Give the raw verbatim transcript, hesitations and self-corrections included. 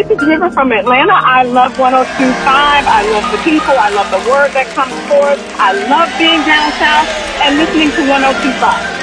this is River from Atlanta. I love one oh two point five. I love the people. I love the word that comes forth. I love being down south and listening to one oh two point five.